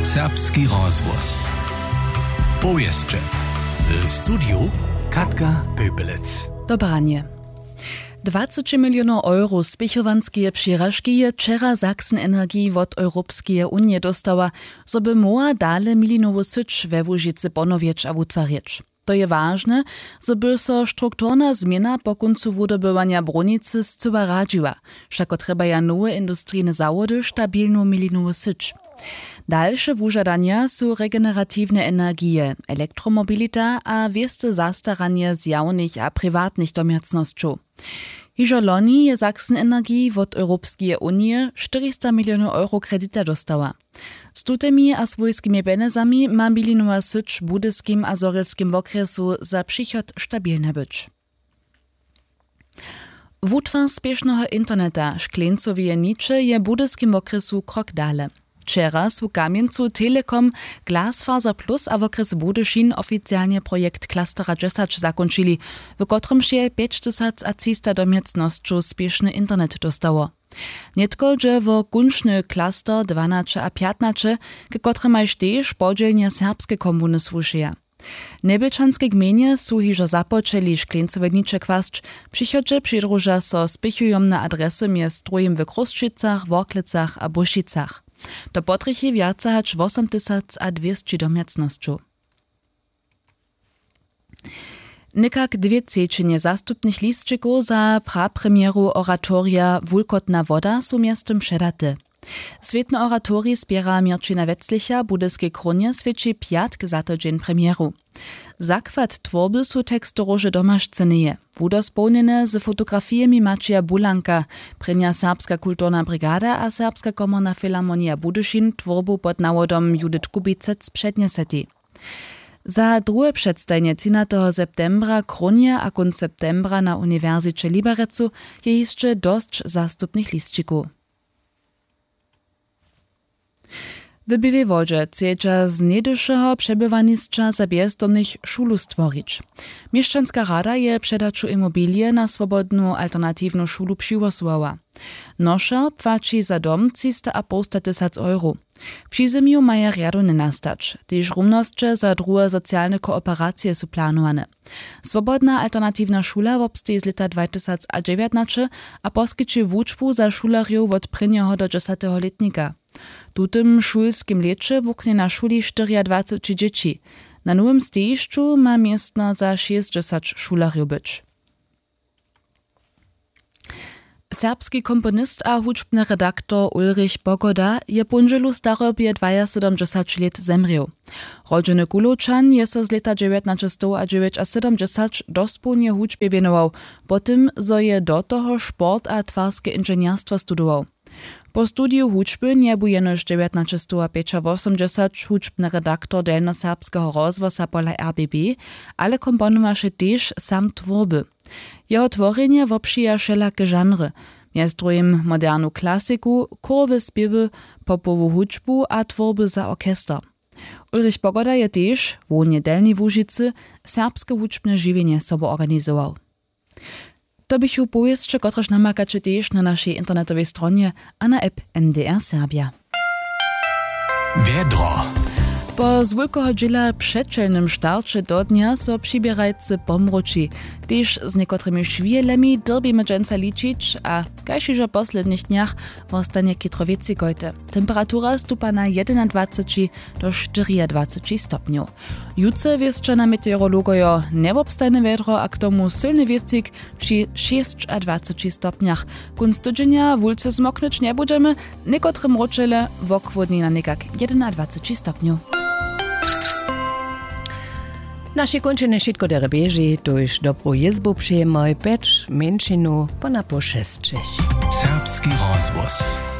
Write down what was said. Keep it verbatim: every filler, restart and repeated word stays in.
Serbski rozvoz. Powieście. W studiu Katka Pöpelec. Dobranie. dwadzieścia milionów euro spěchowanskie přirážki je wczera Sachsen Energie od Europskie Unie dostała, żeby mogła dalej milionową syć we Łužicy ponowieć a utworzyć. To je ważne, żeby so strukturna zmiana po końcu wydobywania bronicy zcyła radziła, wszako trzeba ja nowe industryjne zawody stabilną milionową syć. Dalsze wużadania są regeneratywne energie, elektromobilita a wieste zastaranie zjawnych a prywatnych domiacnościów. Hižo loni je Sachsen Energie od Europskie Unie czterysta milionów euro kredita dostała. Z tutemi a swojskimi benezami ma milionowa syć budyskim a zorelskim okresu za przychod stabilna być. Wutwar spiesznego interneta szkleńcowie nicze je budyskim okresu krok dale. Wczera su Kamieńcu Telekom Glasfaser Plus a w okres Budyszin oficjalnie projekt Klastera dziesięć zakończyli, w którym się pięćdziesiąt a trzysta domiecnościów spieszny internet dostało. Nie tylko, że w kunszny klaster dwanaście a piętnaście, k którymaj też podzielnie serbskie komuny służyja. Nebečanske gmenie su hižo započeli škleńcowe nicze kwasć, przychodzie przydruża so spěchują na adresy miast drugim w Kruščicach, Worklecach a Bušicach. To potrychi wiaca hać osiem tysięcy a dwieście domiacnościów. Nikak dwie trzeciny zastupnych listczyków za prapremieru oratoria Wulkotna woda są miastem przedate. Swietne oratorii spiera Mirčina Wetzlicha budyskiej kronie świeci piatk za to dzień premieru. Zakład tworby su tekst roże domašceneje, wudospełnione z fotografijami Macieja Bulanka, prenia Serbska kulturna brigada a Serbska komorna filharmonia Budyšin tworbu pod nawodom Judith Kubicec przednieseti. Za drugie przedstajnie trzynastego septembra kronie a końc septembra na Uniwersycie Liberecu je jeszcze dość zastupnych listczyków. W Białej chcecie z niedyszego przebywanictwa za bezdomnych szulu stworzyć. Mieszczanska rada je przedaczu imobilie na swobodną alternatywną szulu przygłosowała. Nosza płaci za dom trzysta a pięćdziesiąt tysięcy euro. Przy zimiu maja riadu nie nastać, też równoście za drugie socjalne kooperacje są planowane. Swobodna alternatywna szula wobsteje z lata dwa tysiące dziewiętnaście a poskyczy wuczbu za szulariów od prvního do dziesiątego letnika. Tutym szulskim lecie wuknie na szuli dwadzieścia cztery dzieci. Na nowym stejszczu ma miestno za sześćdziesiąt szulariów być. Serbski komponist a hudžbny redaktor Ulrich Bogoda je punželu starobie dwadzieścia let zemrił. Rodziny Kuločan je so z leta dziewiętnaście sedemdziesiąt dospólnie hudžbie wienował, potem zo je do toho sport a twarskie inženjerstwo studował. Po studiu hudžby nie był jenož dziewiętnaście osiemdziesiąt hudžbny redaktor delnoserbskiego rozwosa pola R B B, ale komponowaše też sam tworby. Jeho tworzenie wopřija wszelakie żanry, między drugim modernu klasiku, chorowe spiewy, popową hudžbu a tworby za orkester. Ulrich Bogoda je też, w niedelnej Łužicy, serbskie hudžbne żywienie sobie organizował. To bych ju powieście, kotreż namakacie też na naszej internetowej stronie a na app M D R Serbia. Wiedro. Po zwykłego dziela przedczelnym starcie do dnia so przybierajcy pomruči, też z niekotrymi szwielemi derbimy dżęca liczyć, a kajšižo poslednych dniach ostanie kitrowieci kojte. Temperatura stupa na dwadzieścia jeden do dwadzieścia cztery stopniów. Jutce wieszcze na meteorologojo niewobstajne wiedro, a k tomu silny wiecik przy sześć a dwadzieścia stopniach. Kunc tydzienia wulce zmoknąć nie będziemy, niekotrym roczele wokwodni na niekak dwadzieścia jeden stopniów. Nasze kończenie wszystko derebieży, to już dobrą jezbu przyjemoj pecz, mężczynu, po na po šest. Serbski rozvoz.